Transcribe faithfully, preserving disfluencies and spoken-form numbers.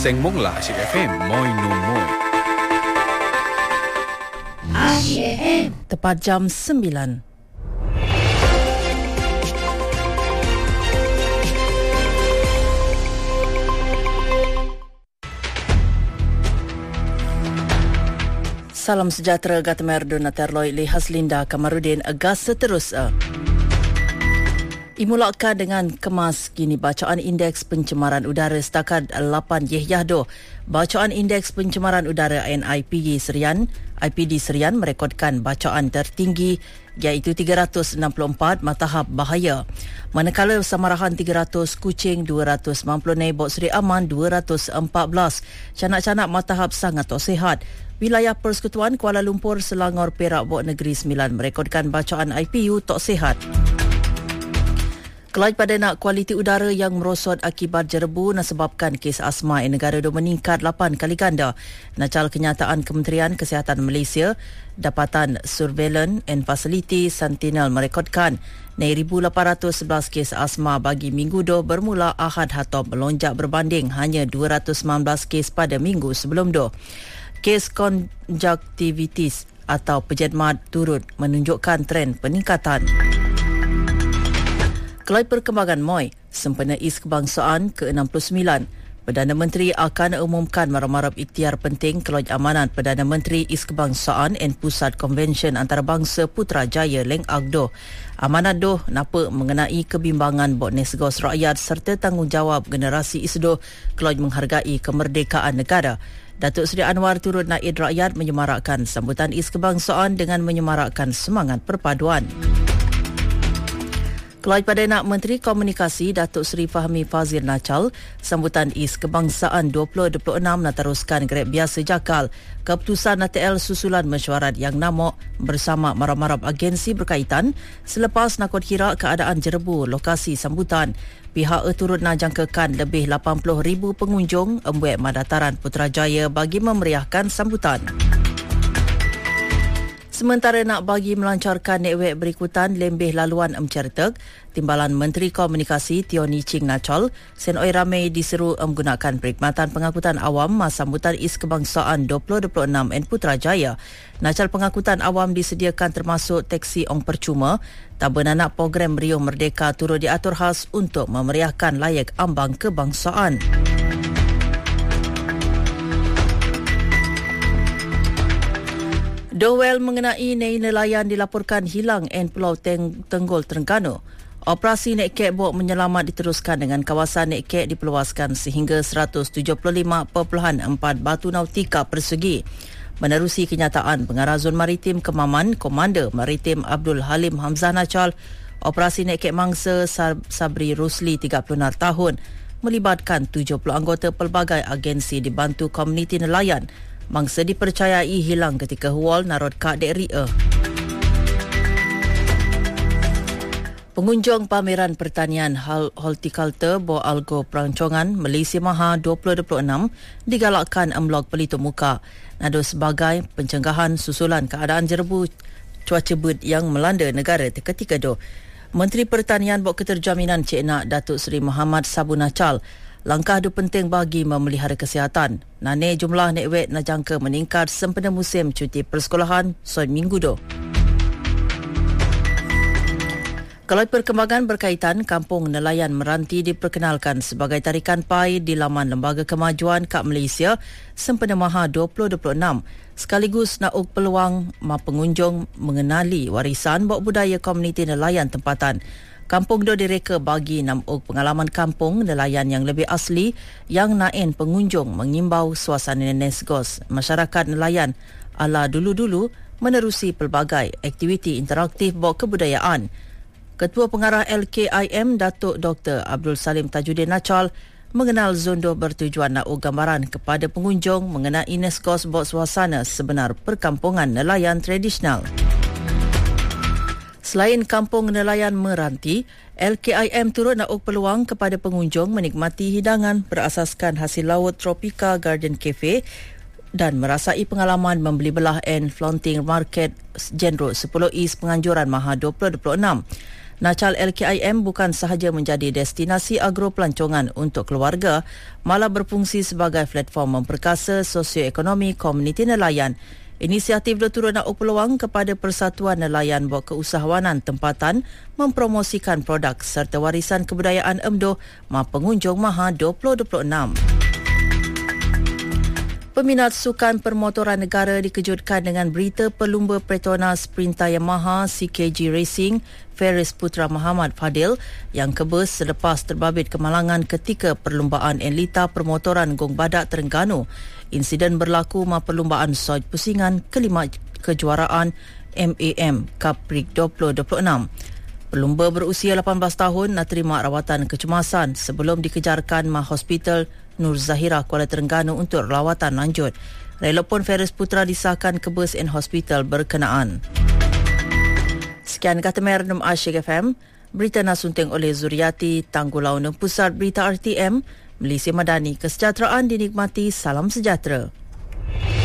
Seng Mong La Asyik F M Moi No Moi Asyik F M tepat jam sembilan. Salam sejahtera Gatamer Donater Loy Li Haslinda Kamarudin Agas seterusnya. Imulakan dengan kemas kini bacaan indeks pencemaran udara setakat lapan Yehyahdo. Bacaan indeks pencemaran udara N I P D Serian, I P D Serian merekodkan bacaan tertinggi iaitu tiga ratus enam puluh empat matahab bahaya. Manakala Samarahan tiga ratus, Kuching dua ratus sembilan puluh, Bok Seri Aman dua ratus empat belas. Canak-canak matahab sangat tak sihat. Wilayah Persekutuan Kuala Lumpur, Selangor, Perak, Bok Negeri Sembilan merekodkan bacaan I P U tak sihat. Kelaj pada nak kualiti udara yang merosot akibat jerebu nasebabkan kes asma di negara itu meningkat lapan kali ganda. Nacal kenyataan Kementerian Kesihatan Malaysia, Dapatan Surveillance and Facility Sentinel merekodkan enam ribu lapan ratus sebelas kes asma bagi minggu do bermula Ahad Hatop melonjak berbanding hanya dua ratus sembilan belas kes pada minggu sebelum do. Kes konjaktivitis atau pejedmat turut menunjukkan tren peningkatan. Kelai perkembangan M O I, sempena Is Kebangsaan ke enam puluh sembilan. Perdana Menteri akan umumkan marab-marab ikhtiar penting kelaj amanat Perdana Menteri Is Kebangsaan dan Pusat Konvensyen Antarabangsa Putrajaya Leng Agdo. Amanat doh napa mengenai kebimbangan bot nesgos rakyat serta tanggungjawab generasi isdo kelaj menghargai kemerdekaan negara. Datuk Seri Anwar turut naid rakyat menyemarakkan sambutan Is Kebangsaan dengan menyemarakkan semangat perpaduan. Kelaj pada nak Menteri Komunikasi Datuk Seri Fahmi Fazil Nacal, sambutan Is Kebangsaan dua ribu dua puluh enam nak teruskan grab biasa jakal. Keputusan A T L susulan mesyuarat yang namok bersama marab-marab agensi berkaitan selepas nakut kira keadaan jerebu lokasi sambutan. Pihak turut nak jangkakan lebih lapan puluh ribu pengunjung embuat Madataran Putrajaya bagi memeriahkan sambutan. Sementara nak bagi melancarkan network berikutan lembeh laluan mencertek, Timbalan Menteri Komunikasi Teo Ni Ching Nachol, Sen Oi ramai diseru menggunakan perkhidmatan pengangkutan awam masa sambutan Is Kebangsaan dua ribu dua puluh enam N Putrajaya. Nachol pengangkutan awam disediakan termasuk teksi ong percuma. Tabenanak program Riuh Merdeka turut diatur khas untuk memeriahkan layak ambang kebangsaan. Dowel mengenai naik nelayan dilaporkan hilang di Pulau Teng- Tenggol, Terengganu. Operasi naik kek bot menyelamat diteruskan dengan kawasan naik kek diperluaskan sehingga seratus tujuh puluh lima perpuluhan empat batu nautika persegi. Menerusi kenyataan Pengarah Zon Maritim Kemaman, Komander Maritim Abdul Halim Hamzah Nacal, operasi naik kek mangsa Sabri Rusli tiga puluh enam tahun melibatkan tujuh puluh anggota pelbagai agensi dibantu komuniti nelayan. Mangsa dipercayai hilang ketika hual narot kak dek ria. Pengunjung pameran pertanian horticulture Bo Algo Perancongan Malaysia Maha dua ribu dua puluh enam digalakkan emblok pelitup muka. Nado sebagai pencegahan susulan keadaan jerebu cuaca berd yang melanda negara ketika itu. Menteri Pertanian Bok Keterjaminan Cik Nak Datuk Seri Muhammad Sabu Nacal, langkah itu penting bagi memelihara kesihatan. Nane jumlah network najangka meningkat sempena musim cuti persekolahan soal minggu do. Kalau perkembangan berkaitan, Kampung Nelayan Meranti diperkenalkan sebagai tarikan pai di laman Lembaga Kemajuan Kak Malaysia sempena Maha dua ribu dua puluh enam. Sekaligus nak peluang ma pengunjung mengenali warisan bak budaya komuniti nelayan tempatan. Kampung do direka bagi enam pengalaman kampung nelayan yang lebih asli yang nain pengunjung mengimbau suasana nesgos masyarakat nelayan ala dulu-dulu menerusi pelbagai aktiviti interaktif bak kebudayaan. Ketua Pengarah L K I M Datuk Doktor Abdul Salim Tajuddin Nacal mengenal Zondo bertujuan nak gambaran kepada pengunjung mengenai nesgos bak suasana sebenar perkampungan nelayan tradisional. Selain Kampung Nelayan Meranti, L K I M turut nak peluang kepada pengunjung menikmati hidangan berasaskan hasil laut Tropika Garden Cafe dan merasai pengalaman membeli belah and flaunting market Jenro sepuluh East Penganjuran Maha dua ribu dua puluh enam. Nacal L K I M bukan sahaja menjadi destinasi agro pelancongan untuk keluarga, malah berfungsi sebagai platform memperkasa sosioekonomi komuniti nelayan. Inisiatif turut nak peluang kepada Persatuan Nelayan buat keusahawanan tempatan mempromosikan produk serta warisan kebudayaan E M D O ma pengunjung Maha dua ribu dua puluh enam. Peminat sukan permotoran negara dikejutkan dengan berita pelumba Petronas Sprinter Yamaha C K G Racing Faris Putra Muhammad Fadil yang kebes selepas terbabit kemalangan ketika perlumbaan Enlita Permotoran Gong Badak Terengganu. Insiden berlaku ma perlumbaan Soj Pusingan kelima kejuaraan M A M Cup Rig dua ribu dua puluh enam. Pelumba berusia lapan belas tahun nak terima rawatan kecemasan sebelum dikejarkan ma Hospital Nur Zahira Kuala Terengganu untuk rawatan lanjut. Relapun Faris Putra disahkan kebes in hospital berkenaan. Sekian kata Merdum Asyik F M, berita nasunting oleh Zuriati, Tanggulau Pusat Berita R T M, Malaysia Madani, kesejahteraan dinikmati, salam sejahtera.